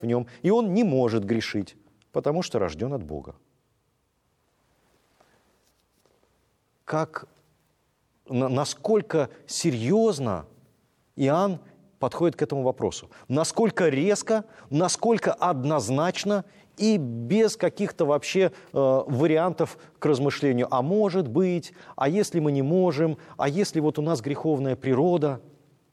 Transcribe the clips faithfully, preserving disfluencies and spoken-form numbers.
в нем, и он не может грешить, потому что рожден от Бога. Как, насколько серьезно Иоанн подходит к этому вопросу. Насколько резко, насколько однозначно и без каких-то вообще э, вариантов к размышлению. А может быть, а если мы не можем, а если вот у нас греховная природа.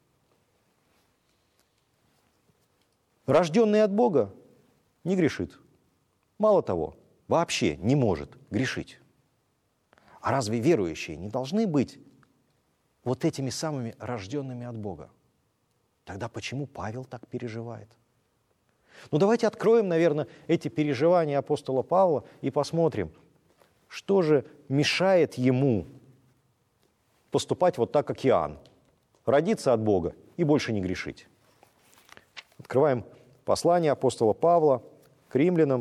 Рожденный от Бога не грешит. Мало того, вообще не может грешить. А разве верующие не должны быть вот этими самыми рожденными от Бога? Тогда почему Павел так переживает? Ну давайте откроем, наверное, эти переживания апостола Павла и посмотрим, что же мешает ему поступать вот так, как Иоанн. Родиться от Бога и больше не грешить. Открываем послание апостола Павла к римлянам.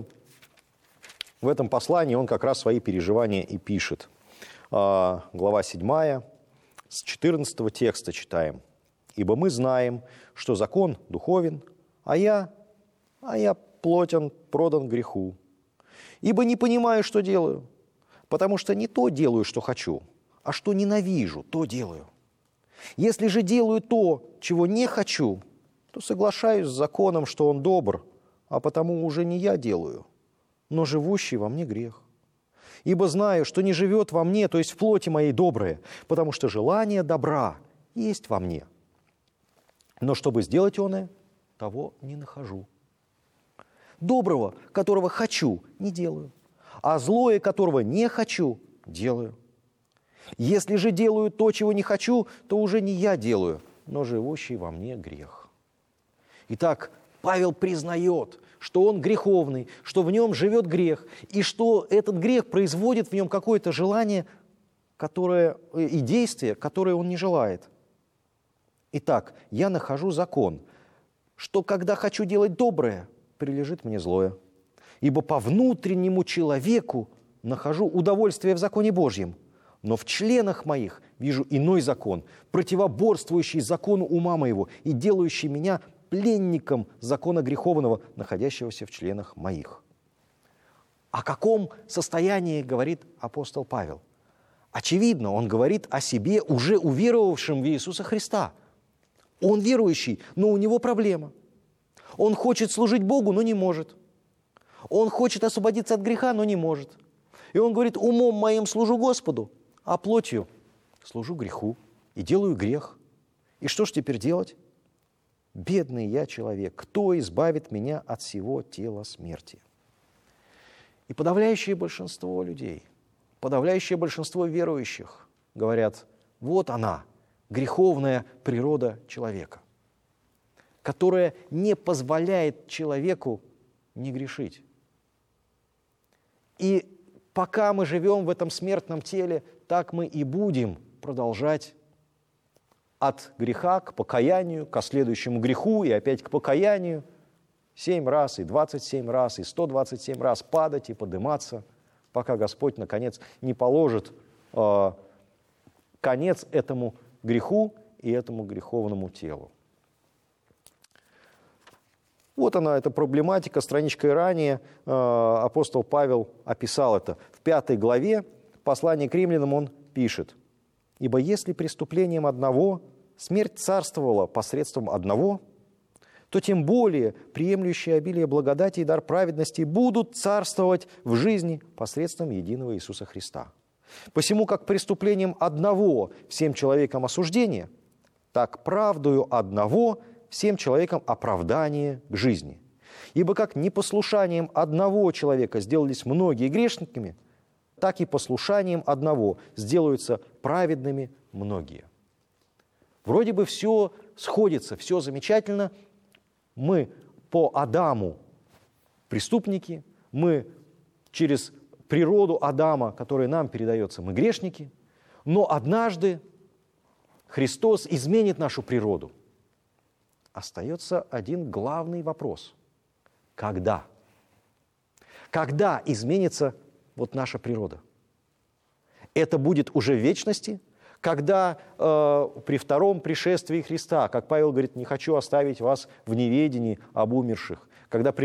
В этом послании он как раз свои переживания и пишет. Глава седьмая, с четырнадцатого текста читаем. «Ибо мы знаем, что закон духовен, а я, а я плотен, продан греху. Ибо не понимаю, что делаю, потому что не то делаю, что хочу, а что ненавижу, то делаю. Если же делаю то, чего не хочу, то соглашаюсь с законом, что он добр, а потому уже не я делаю, но живущий во мне грех. Ибо знаю, что не живет во мне, то есть в плоти моей доброе, потому что желание добра есть во мне. Но чтобы сделать оное, того не нахожу. Доброго, которого хочу, не делаю, а злое, которого не хочу, делаю. Если же делаю то, чего не хочу, то уже не я делаю, но живущий во мне грех». Итак, Павел признает, что он греховный, что в нем живет грех, и что этот грех производит в нем какое-то желание, которое, и действие, которое он не желает. Итак, я нахожу закон, что когда хочу делать доброе, прилежит мне злое. Ибо по внутреннему человеку нахожу удовольствие в законе Божьем, но в членах моих вижу иной закон, противоборствующий закону ума моего и делающий меня пленником закона греховного, находящегося в членах моих. О каком состоянии говорит апостол Павел? Очевидно, он говорит о себе, уже уверовавшем в Иисуса Христа. Он верующий, но у него проблема. Он хочет служить Богу, но не может. Он хочет освободиться от греха, но не может. И он говорит: умом моим служу Господу, а плотью служу греху и делаю грех. И что ж теперь делать? Бедный я человек, кто избавит меня от всего тела смерти? И подавляющее большинство людей, подавляющее большинство верующих говорят: вот она, греховная природа человека, которая не позволяет человеку не грешить. И пока мы живем в этом смертном теле, так мы и будем продолжать от греха к покаянию, к следующему греху и опять к покаянию семь раз, и двадцать семь раз, и сто двадцать семь раз падать и подниматься, пока Господь, наконец, не положит э, конец этому греху и этому греховному телу. Вот она, эта проблематика, страничкой ранее э, апостол Павел описал это. В пятой главе послания к римлянам он пишет: «Ибо если преступлением одного смерть царствовала посредством одного, то тем более приемлющие обилие благодати и дар праведности будут царствовать в жизни посредством единого Иисуса Христа. Посему как преступлением одного всем человекам осуждение, так правдою одного всем человекам оправдание к жизни. Ибо как непослушанием одного человека сделались многие грешниками, так и послушанием одного сделаются праведными многие». Вроде бы все сходится, все замечательно. Мы по Адаму преступники, мы через природу Адама, которая нам передается, мы грешники, но однажды Христос изменит нашу природу. Остается один главный вопрос. Когда? Когда изменится вот наша природа? Это будет уже в вечности, когда э, при втором пришествии Христа, как Павел говорит: «Не хочу оставить вас в неведении об умерших», когда